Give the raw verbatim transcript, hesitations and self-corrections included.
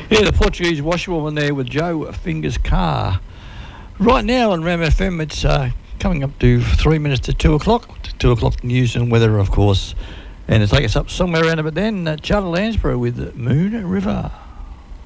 Yeah, the Portuguese washerwoman there with Joe Fingers Car. Right now on Ram F M, it's uh, coming up to three minutes to two o'clock. Two o'clock news and weather, of course. And to take us up somewhere around about then, uh, Charlie Lansborough with Moon River.